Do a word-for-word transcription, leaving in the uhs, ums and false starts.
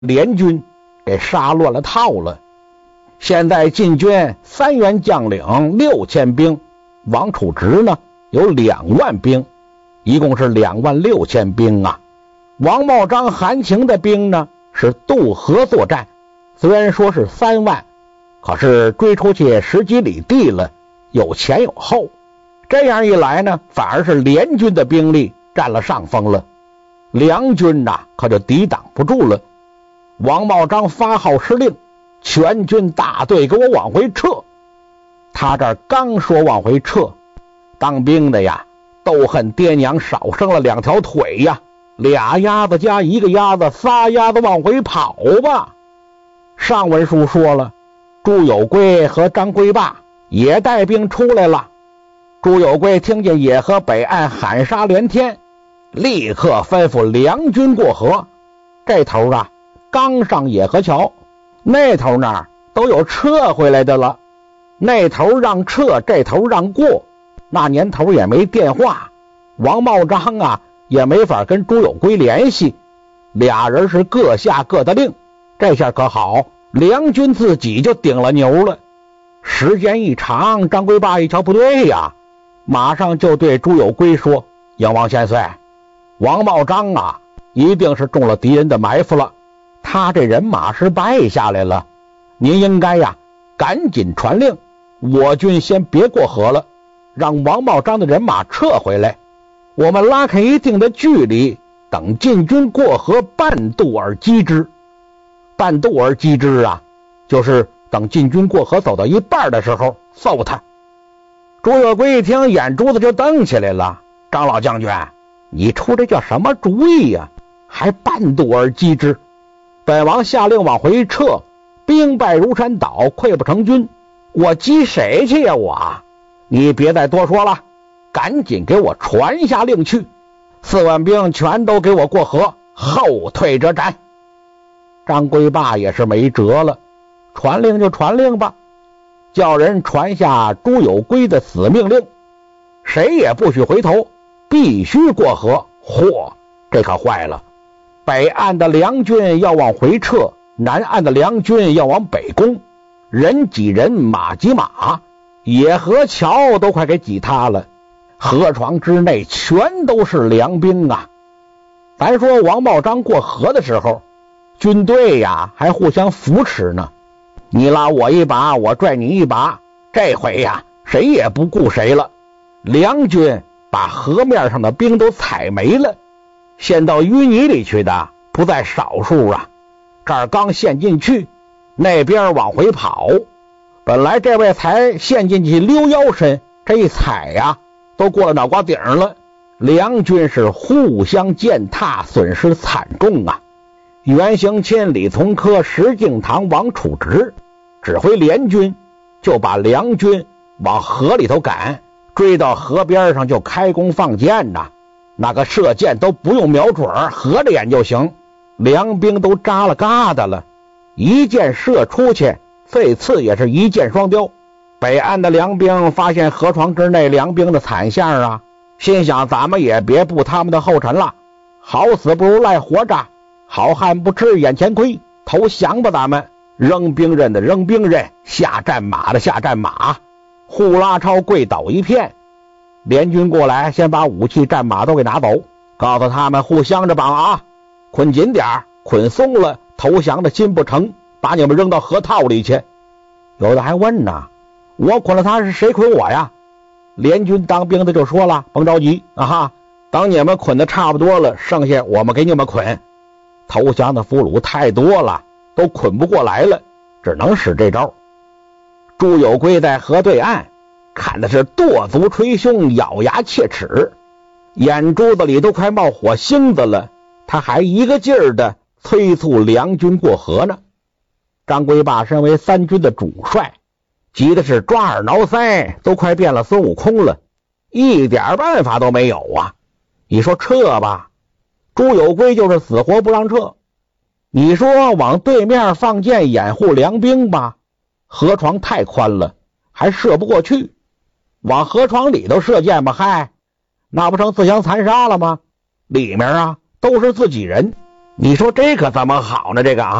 联军给杀乱了套了。现在晋军三员将领六千兵，王处直呢有两万兵，一共是两万六千兵啊。王茂章、韩擒的兵呢是渡河作战，虽然说是三万，可是追出去十几里地了，有前有后。这样一来呢，反而是联军的兵力占了上风了，梁军呐可就抵挡不住了。王茂章发号施令，全军大队给我往回撤。他这刚说往回撤，当兵的呀都恨爹娘少生了两条腿呀，俩鸭子加一个鸭子，仨鸭子往回跑吧。上文书说了，朱有圭和张归霸也带兵出来了。朱有圭听见野河北岸喊杀连天，立刻吩咐梁军过河。这头啊刚上野河桥，那头那儿都有撤回来的了，那头让撤，这头让过。那年头也没电话，王茂章啊也没法跟朱有圭联系，俩人是各下各的令。这下可好，梁军自己就顶了牛了。时间一长，张归霸一瞧不对呀，马上就对朱有圭说：燕王千岁，王茂章啊一定是中了敌人的埋伏了，他这人马是败下来了，您应该呀赶紧传令，我军先别过河了，让王茂章的人马撤回来，我们拉开一定的距离，等晋军过河半渡而击之。半渡而击之啊，就是等晋军过河走到一半的时候揍他。朱有圭一听，眼珠子就瞪起来了：张老将军，你出这叫什么主意呀、啊？还半渡而击之？本王下令往回撤，兵败如山倒，溃不成军，我击谁去呀？我你别再多说了，赶紧给我传下令去，四万兵全都给我过河，后退者斩。张归霸也是没辙了，传令就传令吧，叫人传下朱有圭的死命令，谁也不许回头，必须过河。嚯，这可坏了，北岸的梁军要往回撤，南岸的梁军要往北攻，人挤人，马挤马，野河桥都快给挤塌了，河床之内全都是梁兵啊。咱说王茂章过河的时候，军队呀还互相扶持呢，你拉我一把，我拽你一把，这回呀谁也不顾谁了。梁军把河面上的兵都踩没了，陷到淤泥里去的不在少数啊。这儿刚陷进去，那边往回跑，本来这位才陷进去溜腰身，这一踩呀都过了脑瓜顶了。梁军是互相践踏，损失惨重啊。袁行钦、李从珂、石敬瑭、王处直指挥联军，就把梁军往河里头赶，追到河边上就开弓放箭呐，那个射箭都不用瞄准，合着眼就行，梁兵都扎了疙瘩了，一箭射出去，这次也是一箭双雕。北岸的梁兵发现河床之内梁兵的惨相啊，心想咱们也别步他们的后尘了，好死不如赖活着，好汉不吃眼前亏，投降吧咱们，扔兵刃的扔兵刃，下战马的下战马，呼啦超跪倒一片。联军过来，先把武器战马都给拿走，告诉他们互相着绑啊，捆紧点，捆松了投降的心不成，把你们扔到河套里去。有的还问呢，我捆了他是谁捆我呀？联军当兵的就说了，甭着急啊哈，等你们捆的差不多了，剩下我们给你们捆。投降的俘虏太多了，都捆不过来了，只能使这招。朱有圭在河对岸看的是跺足捶胸，咬牙切齿，眼珠子里都快冒火星子了，他还一个劲儿的催促梁军过河呢。张归霸身为三军的主帅，急的是抓耳挠腮，都快变了孙悟空了，一点办法都没有啊。你说撤吧，朱有圭就是死活不让撤，你说往对面放箭掩护梁兵吧，河床太宽了，还射不过去，往河床里头射箭吧，嗨，那不成自相残杀了吗？里面啊都是自己人， 你说这可怎么好呢？这个啊。